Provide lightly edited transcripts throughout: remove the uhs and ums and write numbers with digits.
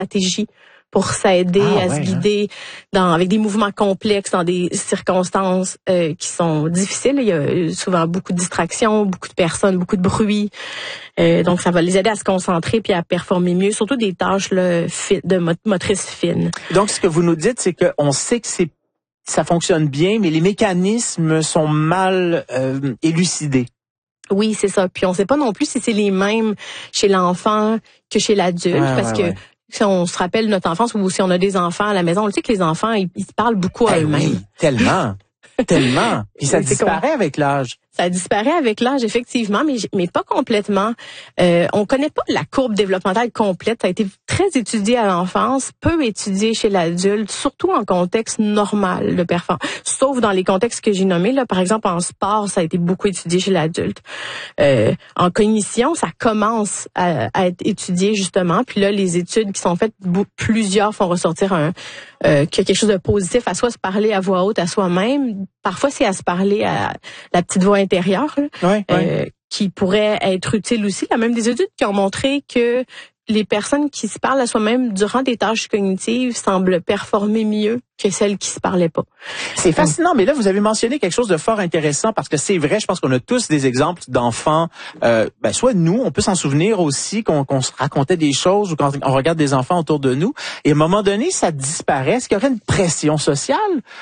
stratégies pour s'aider à se guider avec des mouvements complexes, dans des circonstances qui sont difficiles. Il y a souvent beaucoup de distractions, beaucoup de personnes, beaucoup de bruit. Donc, ça va les aider à se concentrer puis à performer mieux, surtout des tâches là, motrices fines. Donc, ce que vous nous dites, c'est qu'on sait que ça fonctionne bien, mais les mécanismes sont mal élucidés. Oui, c'est ça. Puis on sait pas non plus si c'est les mêmes chez l'enfant que chez l'adulte, parce que si on se rappelle notre enfance ou si on a des enfants à la maison, on sait que les enfants, ils se parlent beaucoup à eux-mêmes. Oui, tellement. Tellement. Puis ça disparaît avec l'âge. Ça disparaît avec l'âge, effectivement, mais pas complètement. On connaît pas la courbe développementale complète. Ça a été très étudié à l'enfance, peu étudié chez l'adulte, surtout en contexte normal de performance. Sauf dans les contextes que j'ai nommés, là, par exemple en sport, ça a été beaucoup étudié chez l'adulte. En cognition, ça commence à être étudié justement. Puis là, les études qui sont faites, plusieurs font ressortir qu'il y a quelque chose de positif à soit se parler à voix haute à soi-même. Parfois, c'est à se parler à la petite voix intérieure, qui pourrait être utile aussi. Il y a même des études qui ont montré que les personnes qui se parlent à soi-même durant des tâches cognitives semblent performer mieux que celles qui se parlaient pas. C'est fascinant, mais là, vous avez mentionné quelque chose de fort intéressant parce que c'est vrai, je pense qu'on a tous des exemples d'enfants, soit nous, on peut s'en souvenir aussi qu'on se racontait des choses ou quand on regarde des enfants autour de nous, et à un moment donné, ça disparaît. Est-ce qu'il y aurait une pression sociale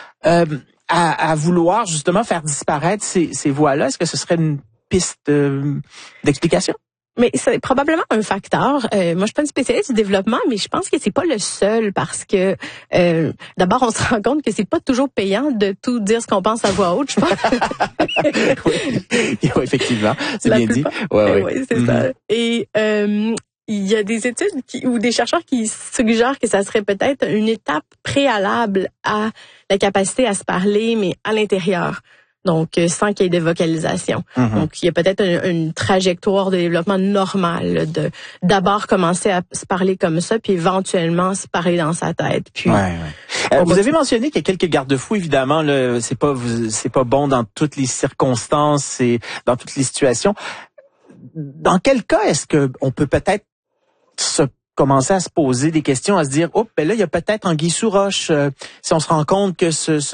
à vouloir justement faire disparaître ces voix-là? Est-ce que ce serait une piste d'explication? Mais c'est probablement un facteur. Moi, je suis pas une spécialiste du développement, mais je pense que c'est pas le seul parce que d'abord, on se rend compte que c'est pas toujours payant de tout dire ce qu'on pense à voix haute, je pense. Oui, effectivement, c'est bien dit. Oui, c'est ça. Et il y a des études ou des chercheurs qui suggèrent que ça serait peut-être une étape préalable à la capacité à se parler, mais à l'intérieur. Donc, sans qu'il y ait de vocalisation. Donc, il y a peut-être une trajectoire de développement normal de d'abord commencer à se parler comme ça, puis éventuellement se parler dans sa tête. Puis, vous avez mentionné qu'il y a quelques garde-fous, évidemment. Là, c'est pas bon dans toutes les circonstances et dans toutes les situations. Dans quel cas est-ce que on peut peut-être commencer à se poser des questions, à se dire, là, il y a peut-être anguille sous roche. Si on se rend compte que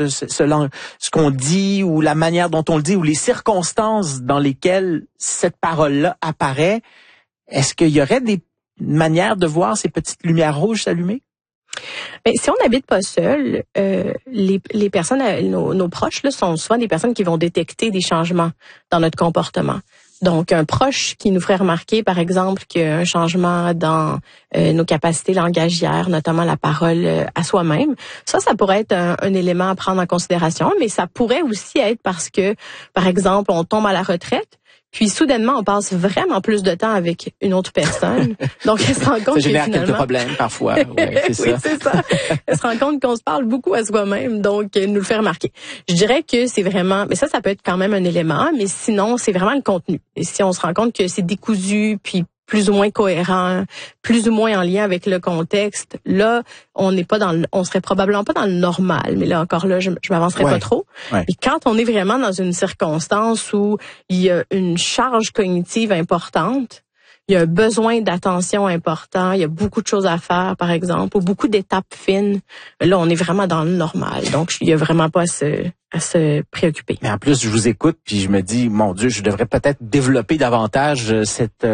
ce qu'on dit ou la manière dont on le dit ou les circonstances dans lesquelles cette parole-là apparaît, est-ce qu'il y aurait des manières de voir ces petites lumières rouges s'allumer? Mais si on n'habite pas seul, les personnes, nos proches, là, sont souvent des personnes qui vont détecter des changements dans notre comportement. Donc, un proche qui nous ferait remarquer, par exemple, qu'il y a un changement dans nos capacités langagières, notamment la parole à soi-même, ça pourrait être un élément à prendre en considération, mais ça pourrait aussi être parce que, par exemple, on tombe à la retraite, puis soudainement, on passe vraiment plus de temps avec une autre personne. Donc, elle se rend compte que génère finalement... quelques problèmes parfois. Ouais, c'est oui, c'est ça. Elle se rend compte qu'on se parle beaucoup à soi-même, donc elle nous le fait remarquer. Je dirais que c'est vraiment... Mais ça peut être quand même un élément, mais sinon, c'est vraiment le contenu. Et si on se rend compte que c'est décousu, puis plus ou moins cohérent, plus ou moins en lien avec le contexte, là, on serait probablement pas dans le normal. Mais là, encore là, je m'avancerai pas trop. Et quand on est vraiment dans une circonstance où il y a une charge cognitive importante, il y a un besoin d'attention important, il y a beaucoup de choses à faire, par exemple, ou beaucoup d'étapes fines. Là, on est vraiment dans le normal. Donc, il y a vraiment pas à se préoccuper. Mais en plus, je vous écoute puis je me dis, mon Dieu, je devrais peut-être développer davantage cette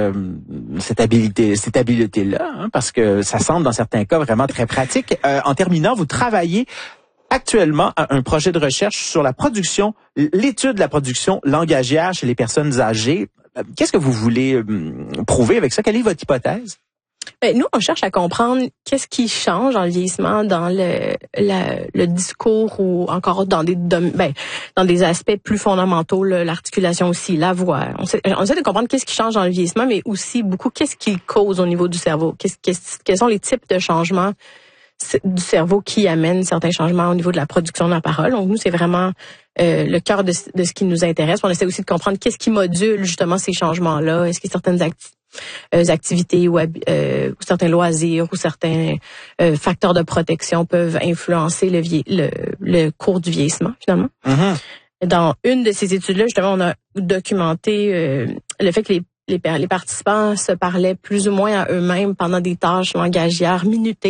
habileté-là, parce que ça semble dans certains cas vraiment très pratique. En terminant, vous travaillez actuellement à un projet de recherche sur l'étude de la production langagière chez les personnes âgées. Qu'est-ce que vous voulez prouver avec ça? Quelle est votre hypothèse? Nous, on cherche à comprendre qu'est-ce qui change en vieillissement dans le discours ou encore dans des aspects plus fondamentaux, l'articulation aussi, la voix. On essaie de comprendre qu'est-ce qui change dans le vieillissement, mais aussi beaucoup qu'est-ce qui cause au niveau du cerveau. Quels sont les types de changements du cerveau qui amènent certains changements au niveau de la production de la parole. Donc, nous, c'est vraiment le cœur de ce qui nous intéresse. On essaie aussi de comprendre qu'est-ce qui module justement ces changements-là. Est-ce que certaines activités ou certains loisirs ou certains facteurs de protection peuvent influencer le cours du vieillissement, finalement. Dans une de ces études-là, justement, on a documenté le fait que les participants se parlaient plus ou moins à eux-mêmes pendant des tâches langagières minutées.